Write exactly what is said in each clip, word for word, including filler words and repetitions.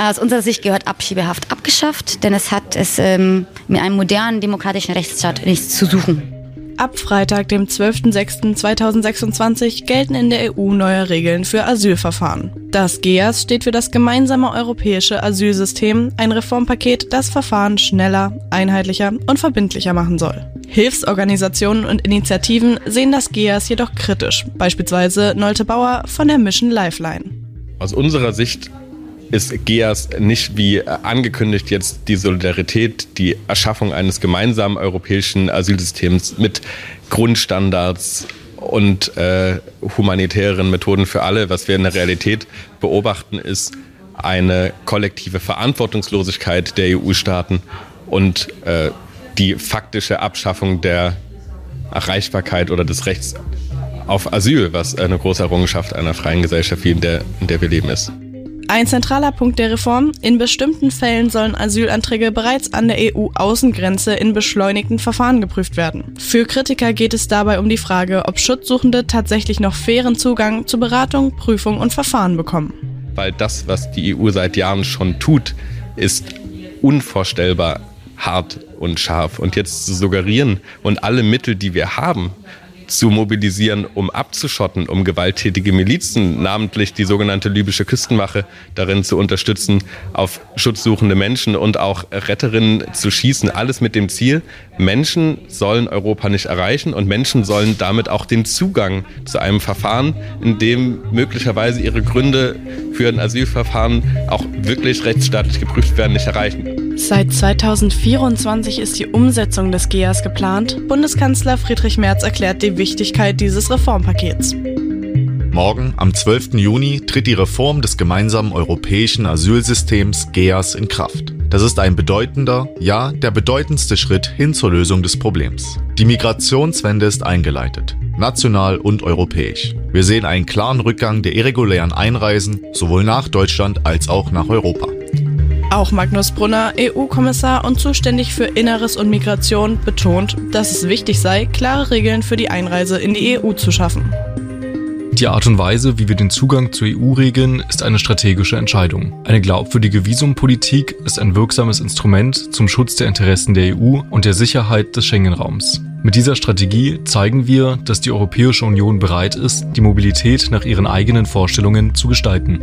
Aus unserer Sicht gehört Abschiebehaft abgeschafft, denn es hat es ähm, mit einem modernen demokratischen Rechtsstaat nichts zu suchen. Ab Freitag, dem zwölften sechsten zweitausendsechsundzwanzig, gelten in der E U neue Regeln für Asylverfahren. Das G E A S steht für das gemeinsame europäische Asylsystem, ein Reformpaket, das Verfahren schneller, einheitlicher und verbindlicher machen soll. Hilfsorganisationen und Initiativen sehen das G E A S jedoch kritisch, beispielsweise Nolte Bauer von der Mission Lifeline. Aus unserer Sicht ist G E A S nicht wie angekündigt jetzt die Solidarität, die Erschaffung eines gemeinsamen europäischen Asylsystems mit Grundstandards und äh, humanitären Methoden für alle. Was wir in der Realität beobachten, ist eine kollektive Verantwortungslosigkeit der E U-Staaten und äh, die faktische Abschaffung der Erreichbarkeit oder des Rechts auf Asyl, was eine große Errungenschaft einer freien Gesellschaft, wie in der, in der wir leben, ist. Ein zentraler Punkt der Reform: In bestimmten Fällen sollen Asylanträge bereits an der E U-Außengrenze in beschleunigten Verfahren geprüft werden. Für Kritiker geht es dabei um die Frage, ob Schutzsuchende tatsächlich noch fairen Zugang zu Beratung, Prüfung und Verfahren bekommen. Weil das, was die E U seit Jahren schon tut, ist unvorstellbar hart und scharf. Und jetzt zu suggerieren und alle Mittel, die wir haben, zu mobilisieren, um abzuschotten, um gewalttätige Milizen, namentlich die sogenannte libysche Küstenwache, darin zu unterstützen, auf schutzsuchende Menschen und auch Retterinnen zu schießen. Alles mit dem Ziel, Menschen sollen Europa nicht erreichen und Menschen sollen damit auch den Zugang zu einem Verfahren, in dem möglicherweise ihre Gründe für ein Asylverfahren auch wirklich rechtsstaatlich geprüft werden, nicht erreichen. Seit zweitausendvierundzwanzig ist die Umsetzung des G E A S geplant. Bundeskanzler Friedrich Merz erklärt die Wichtigkeit dieses Reformpakets. Morgen, am zwölften Juni, tritt die Reform des gemeinsamen europäischen Asylsystems G E A S in Kraft. Das ist ein bedeutender, ja, der bedeutendste Schritt hin zur Lösung des Problems. Die Migrationswende ist eingeleitet, national und europäisch. Wir sehen einen klaren Rückgang der irregulären Einreisen, sowohl nach Deutschland als auch nach Europa. Auch Magnus Brunner, E U-Kommissar und zuständig für Inneres und Migration, betont, dass es wichtig sei, klare Regeln für die Einreise in die E U zu schaffen. Die Art und Weise, wie wir den Zugang zur E U regeln, ist eine strategische Entscheidung. Eine glaubwürdige Visumpolitik ist ein wirksames Instrument zum Schutz der Interessen der E U und der Sicherheit des Schengen-Raums. Mit dieser Strategie zeigen wir, dass die Europäische Union bereit ist, die Mobilität nach ihren eigenen Vorstellungen zu gestalten.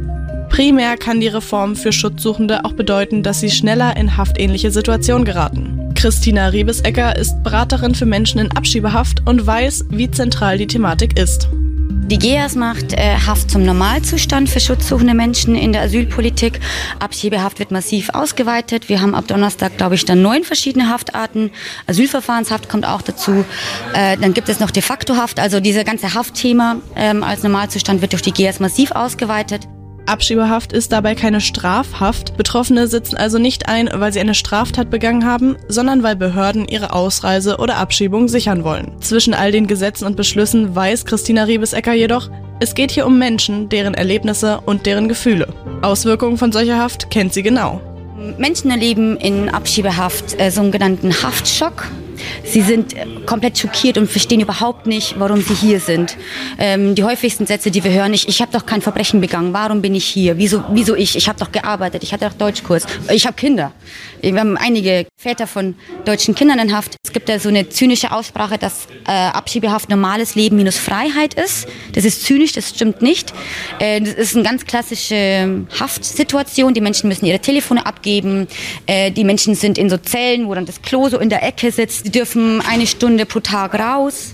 Primär kann die Reform für Schutzsuchende auch bedeuten, dass sie schneller in haftähnliche Situationen geraten. Christina Riebesecker ist Beraterin für Menschen in Abschiebehaft und weiß, wie zentral die Thematik ist. Die G E A S macht äh, Haft zum Normalzustand für schutzsuchende Menschen in der Asylpolitik. Abschiebehaft wird massiv ausgeweitet. Wir haben ab Donnerstag, glaube ich, dann neun verschiedene Haftarten. Asylverfahrenshaft kommt auch dazu. Äh, dann gibt es noch de facto Haft. Also dieses ganze Haftthema ähm, als Normalzustand wird durch die G E A S massiv ausgeweitet. Abschiebehaft ist dabei keine Strafhaft. Betroffene sitzen also nicht ein, weil sie eine Straftat begangen haben, sondern weil Behörden ihre Ausreise oder Abschiebung sichern wollen. Zwischen all den Gesetzen und Beschlüssen weiß Christina Riebesecker jedoch, es geht hier um Menschen, deren Erlebnisse und deren Gefühle. Auswirkungen von solcher Haft kennt sie genau. Menschen erleben in Abschiebehaft äh, sogenannten Haftschock. Sie sind komplett schockiert und verstehen überhaupt nicht, warum sie hier sind. Ähm, die häufigsten Sätze, die wir hören, ich, ich habe doch kein Verbrechen begangen, warum bin ich hier? Wieso, wieso ich? Ich habe doch gearbeitet, ich hatte doch Deutschkurs, ich habe Kinder. Wir haben einige Väter von deutschen Kindern in Haft. Es gibt ja so eine zynische Aussprache, dass äh, Abschiebehaft normales Leben minus Freiheit ist. Das ist zynisch, das stimmt nicht. Äh, das ist eine ganz klassische Haftsituation. Die Menschen müssen ihre Telefone abgeben. Äh, die Menschen sind in so Zellen, wo dann das Klo so in der Ecke sitzt. Sie dürfen eine Stunde pro Tag raus.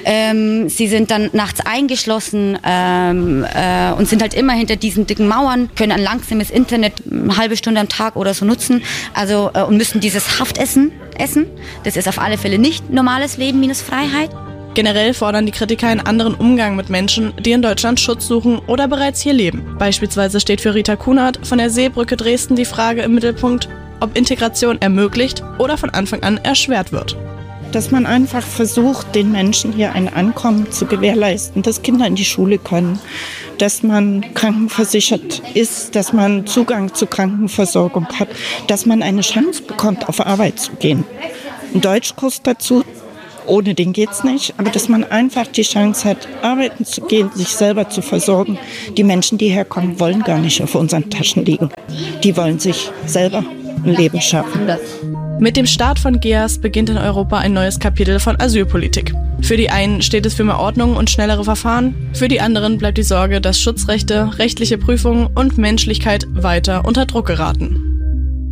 Ähm, sie sind dann nachts eingeschlossen ähm, äh, und sind halt immer hinter diesen dicken Mauern, können ein langsames Internet eine halbe Stunde am Tag oder so nutzen, also äh, und müssen dieses Haftessen essen. Das ist auf alle Fälle nicht normales Leben minus Freiheit. Generell fordern die Kritiker einen anderen Umgang mit Menschen, die in Deutschland Schutz suchen oder bereits hier leben. Beispielsweise steht für Rita Kunert von der Seebrücke Dresden die Frage im Mittelpunkt, ob Integration ermöglicht oder von Anfang an erschwert wird. Dass man einfach versucht, den Menschen hier ein Ankommen zu gewährleisten, dass Kinder in die Schule können, dass man krankenversichert ist, dass man Zugang zur Krankenversorgung hat, dass man eine Chance bekommt, auf Arbeit zu gehen. Ein Deutschkurs dazu, ohne den geht's nicht, aber dass man einfach die Chance hat, arbeiten zu gehen, sich selber zu versorgen. Die Menschen, die herkommen, wollen gar nicht auf unseren Taschen liegen. Die wollen sich selber ein Leben schaffen. Mit dem Start von G E A S beginnt in Europa ein neues Kapitel von Asylpolitik. Für die einen steht es für mehr Ordnung und schnellere Verfahren, für die anderen bleibt die Sorge, dass Schutzrechte, rechtliche Prüfungen und Menschlichkeit weiter unter Druck geraten.